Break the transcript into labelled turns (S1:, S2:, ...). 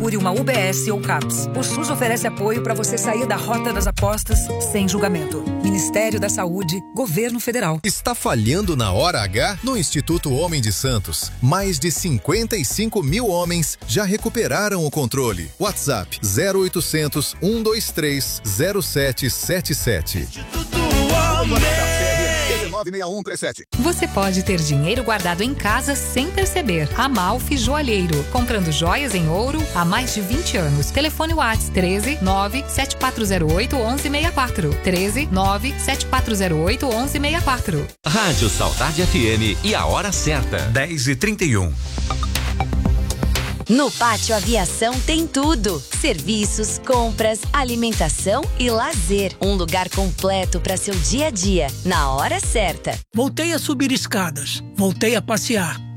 S1: procure uma UBS ou CAPS. O SUS oferece apoio para você sair da rota das apostas sem julgamento. Ministério da Saúde, Governo Federal.
S2: Está falhando na hora H? No Instituto Homem de Santos, mais de 55 mil homens já recuperaram o controle. WhatsApp 0800 123 0777.
S3: Instituto Homem.
S4: 96137.
S5: Você pode ter dinheiro guardado em casa sem perceber. Amalfi Joalheiro. Comprando joias em ouro há mais de 20 anos. Telefone WhatsApp 13 97408 1164. 13 97408 1164.
S6: Rádio Saudade FM e a hora certa.
S7: 10h31.
S8: No Pátio Aviação tem tudo: serviços, compras, alimentação e lazer. Um lugar completo para seu dia a dia, na hora certa.
S9: Voltei a subir escadas, voltei a passear.